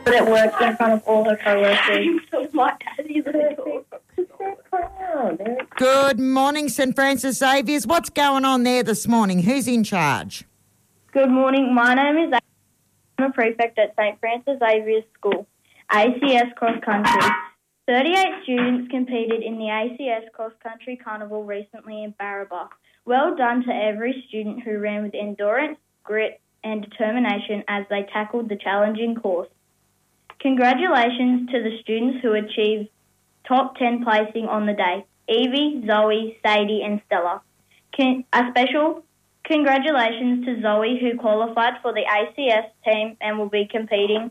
But it worked in front of all her co-workers. Good morning, St Francis Xavier's. What's going on there this morning? Who's in charge? Good morning. My name is I'm a prefect at St Francis Xavier's School, ACS Cross Country. 38 students competed in the ACS Cross Country Carnival recently in Barraba. Well done to every student who ran with endurance, grit and determination as they tackled the challenging course. Congratulations to the students who achieved top 10 placing on the day, Evie, Zoe, Sadie and Stella. A special congratulations to Zoe who qualified for the ACS team and will compete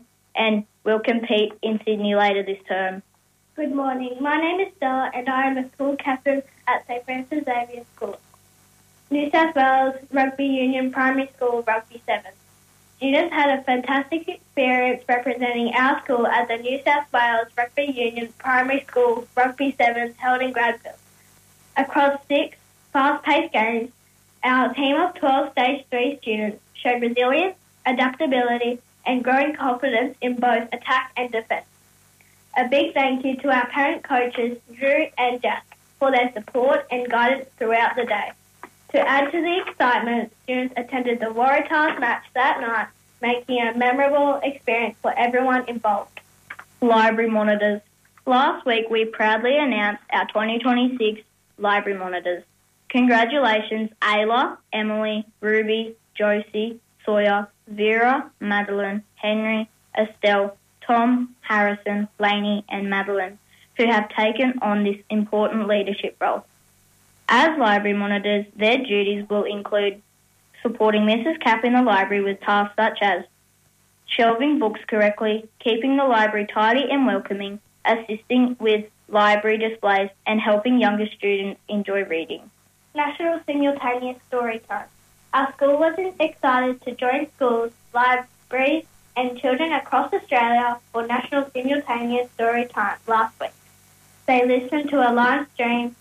in Sydney later this term. Good morning. My name is Stella and I am a school captain at St Francis Xavier School. New South Wales Rugby Union Primary School Rugby 7. Students had a fantastic experience representing our school at the New South Wales Rugby Union Primary School Rugby 7s held in Gradville. Across 6 fast-paced games, our team of 12 Stage 3 students showed resilience, adaptability and growing confidence in both attack and defence. A big thank you to our parent coaches, Drew and Jack, for their support and guidance throughout the day. To add to the excitement, students attended the Waratahs match that night, making a memorable experience for everyone involved. Library monitors. Last week we proudly announced our 2026 library monitors. Congratulations Ayla, Emily, Ruby, Josie, Sawyer, Vera, Madeline, Henry, Estelle, Tom, Harrison, Lainey and Madeline, who have taken on this important leadership role. As library monitors, their duties will include supporting Mrs. Cap in the library with tasks such as shelving books correctly, keeping the library tidy and welcoming, assisting with library displays and helping younger students enjoy reading. National Simultaneous Story Time. Our school was excited to join schools, libraries and children across Australia for National Simultaneous Story Time last week. They listened to a live stream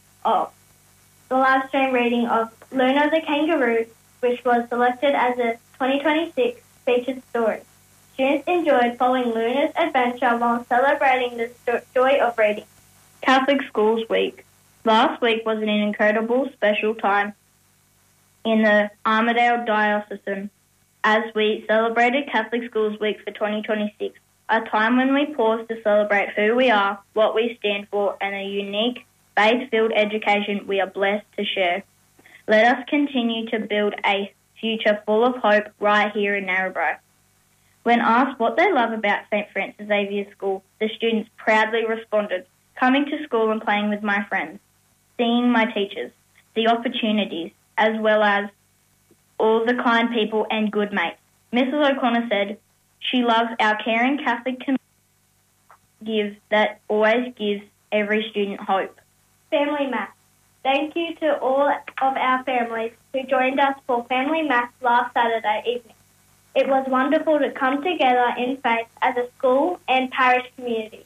reading of Luna the Kangaroo, which was selected as a 2026 featured story. Students enjoyed following Luna's adventure while celebrating the joy of reading. Catholic Schools Week. Last week was an incredible special time in the Armidale Diocesan as we celebrated Catholic Schools Week for 2026, a time when we pause to celebrate who we are, what we stand for, and the unique faith-filled education we are blessed to share. Let us continue to build a future full of hope right here in Narrabri. When asked what they love about St Francis Xavier School, the students proudly responded, coming to school and playing with my friends, seeing my teachers, the opportunities, as well as all the kind people and good mates. Mrs. O'Connor said she loves our caring Catholic community that always gives every student hope. Family Math. Thank you to all of our families who joined us for Family Math last Saturday evening. It was wonderful to come together in faith as a school and parish community.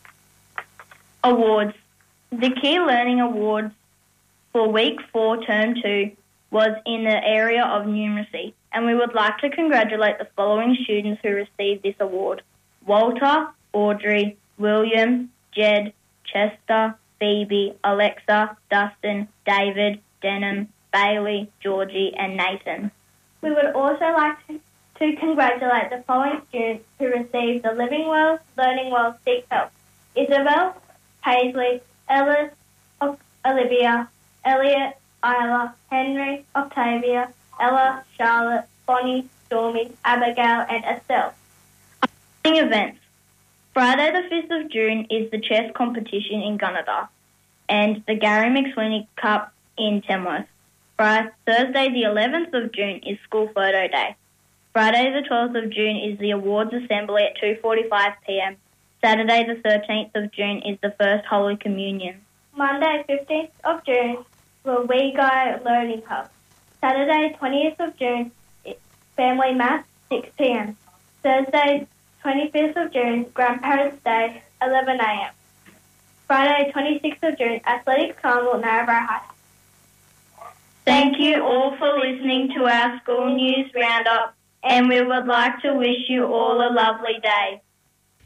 Awards. The Key Learning Awards for Week 4, Term 2 was in the area of numeracy, and we would like to congratulate the following students who received this award: Walter, Audrey, William, Jed, Chester, Phoebe, Alexa, Dustin, David, Denham, Bailey, Georgie and Nathan. We would also like to congratulate the following students who received the Living Well, Learning Well Seek Help: Isabel, Paisley, Ellis, Olivia, Elliot, Isla, Henry, Octavia, Ella, Charlotte, Bonnie, Stormy, Abigail and Estelle. Upcoming events. Friday the 5th of June is the chess competition in Gunnedah and the Gary McSweeney Cup in Tamworth. Thursday the 11th of June is School Photo Day. Friday the 12th of June is the Awards Assembly at 2:45 p.m. Saturday the 13th of June is the First Holy Communion. Monday 15th of June, the We Guy Learning Hub. Saturday 20th of June, Family Math, 6 p.m. Thursday 25th of June, Grandparents' Day, 11 a.m. Friday 26th of June, Athletics Carnival, Narrabri High. Thank you all for listening to our school news roundup, and we would like to wish you all a lovely day.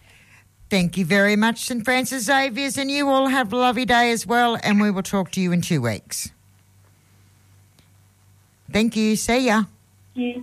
Thank you very much, St Francis Xavier's, and you all have a lovely day as well, and we will talk to you in 2 weeks. Thank you. See ya. You.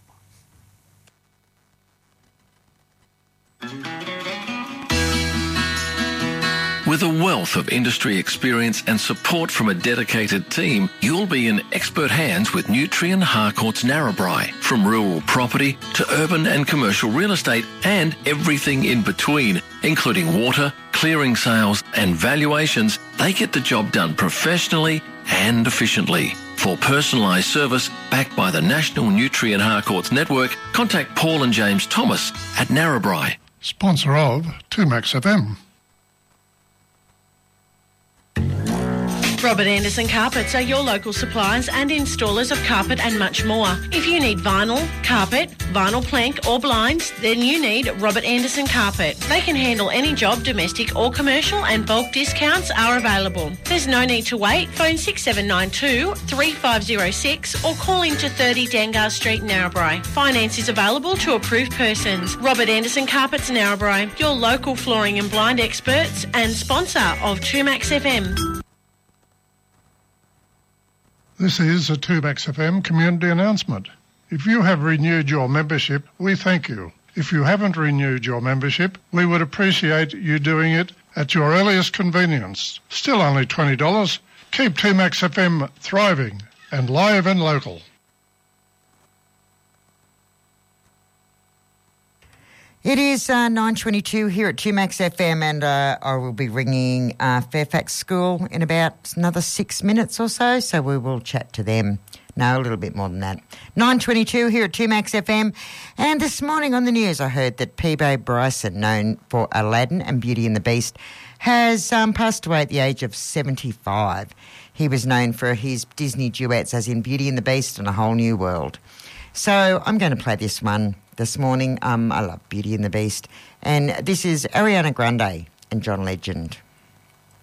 With a wealth of industry experience and support from a dedicated team, you'll be in expert hands with Nutrien Harcourts Narrabri. From rural property to urban and commercial real estate and everything in between, including water, clearing sales and valuations, they get the job done professionally and efficiently. For personalised service backed by the National Nutrien Harcourts Network, contact Paul and James Thomas at Narrabri. Sponsor of 2Max FM. Robert Anderson Carpets are your local suppliers and installers of carpet and much more. If you need vinyl, carpet, vinyl plank or blinds, then you need Robert Anderson Carpet. They can handle any job, domestic or commercial, and bulk discounts are available. There's no need to wait. Phone 6792 3506 or call into 30 Dangar Street, Narrabri. Finance is available to approved persons. Robert Anderson Carpets, Narrabri, your local flooring and blind experts and sponsor of 2Max FM. This is a 2Max FM community announcement. If you have renewed your membership, we thank you. If you haven't renewed your membership, we would appreciate you doing it at your earliest convenience. Still only $20. Keep 2Max FM thriving and live and local. It is 9:22 here at 2Max FM, and I will be ringing Fairfax School in about another 6 minutes or so we will chat to them. No, a little bit more than that. 9:22 here at 2Max FM, and this morning on the news I heard that Peabo Bryson, known for Aladdin and Beauty and the Beast, has passed away at the age of 75. He was known for his Disney duets, as in Beauty and the Beast and A Whole New World. So I'm going to play this one this morning. I love Beauty and the Beast. And this is Ariana Grande and John Legend.